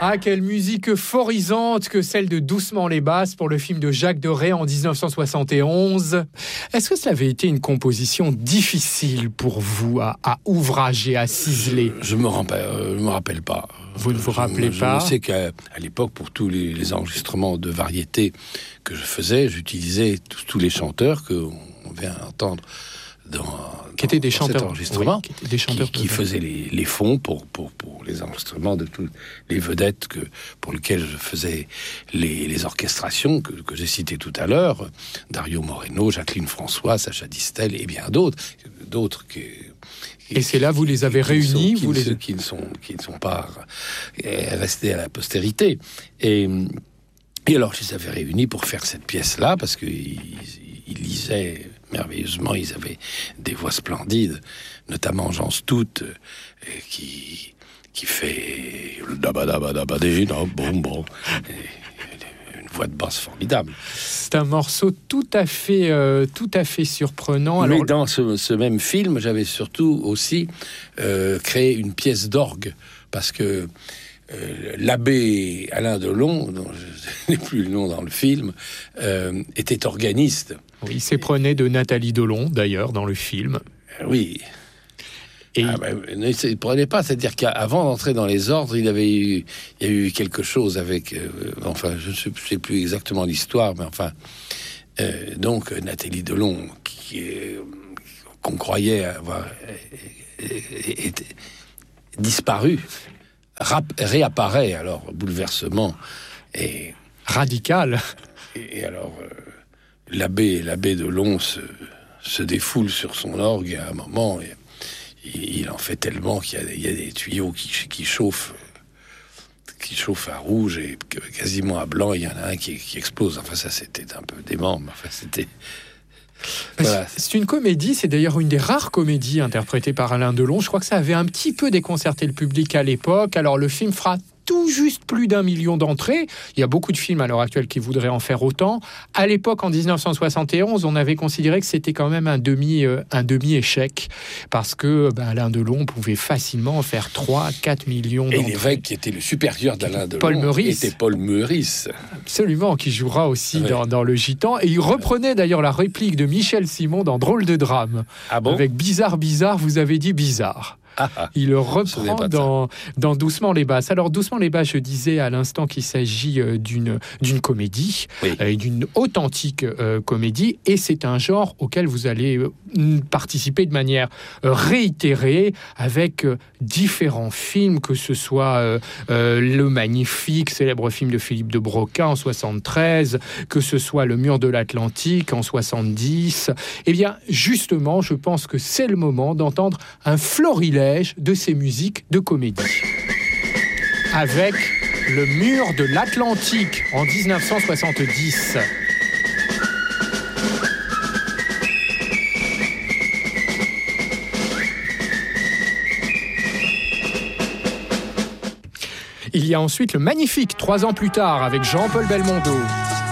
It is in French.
Ah, quelle musique euphorisante que celle de Doucement les basses pour le film de Jacques Deray en 1971. Est-ce que cela avait été une composition difficile pour vous à ouvrager, à ciseler ? Je me rappelle pas. Vous ne vous rappelez pas ? Je sais qu'à l'époque, pour tous les enregistrements de variété que je faisais, j'utilisais tous les chanteurs qu'on vient entendre qui étaient des chanteurs, cet enregistrement, qui faisaient les fonds pour les enregistrements de toutes les vedettes pour lesquelles je faisais les orchestrations que j'ai citées tout à l'heure, Dario Moreno, Jacqueline François, Sacha Distel et bien d'autres et c'est là vous les avez réunis, qui ne sont pas restés à la postérité. Et alors je les avais réunis pour faire cette pièce-là parce qu'ils lisaient merveilleusement, ils avaient des voix splendides, notamment Jean Stout, qui fait le dabadabadabadé, bon, une voix de basse formidable. C'est un morceau tout à fait surprenant. Alors, mais dans ce même film, j'avais surtout aussi créé une pièce d'orgue, parce que l'abbé Alain Delon, dont je n'ai plus le nom dans le film, était organiste. Oui, il s'éprenait de Nathalie Delon, d'ailleurs, dans le film. Oui. Ne se prenait pas, c'est-à-dire qu'avant d'entrer dans les ordres, il y a eu quelque chose avec... je ne sais plus exactement l'histoire, mais enfin... donc, Nathalie Delon, qu'on croyait avoir disparu, réapparaît, alors, bouleversement et... radical. Et alors... L'abbé Delon se défoule sur son orgue à un moment, et il en fait tellement qu'il y a des tuyaux qui chauffent à rouge et quasiment à blanc. Il y en a un qui explose. Enfin, ça, c'était un peu dément, mais enfin, c'était... Voilà. C'est une comédie, c'est d'ailleurs une des rares comédies interprétées par Alain Delon. Je crois que ça avait un petit peu déconcerté le public à l'époque. Alors, le film fera tout juste plus d'1 million d'entrées. Il y a beaucoup de films à l'heure actuelle qui voudraient en faire autant. À l'époque, en 1971, on avait considéré que c'était quand même un demi-échec, parce que Alain Delon pouvait facilement faire 3-4 millions d'entrées. Et l'évêque qui était le supérieur d'Alain Delon, était Paul Meurice. Absolument, qui jouera aussi dans Le Gitan. Et il reprenait d'ailleurs la réplique de Michel Simon dans Drôle de drame. Ah bon ? Avec bizarre, vous avez dit bizarre. Il le reprend dans Doucement les basses. Alors, Doucement les basses, je disais à l'instant qu'il s'agit d'une comédie, d'une authentique comédie, et c'est un genre auquel vous allez participer de manière réitérée avec différents films, que ce soit Le Magnifique, célèbre film de Philippe de Broca en 73, que ce soit Le Mur de l'Atlantique en 70. Eh bien, justement, je pense que c'est le moment d'entendre un florilège de ces musiques de comédie. Avec Le Mur de l'Atlantique en 1970. Il y a ensuite Le Magnifique, 3 ans plus tard, avec Jean-Paul Belmondo.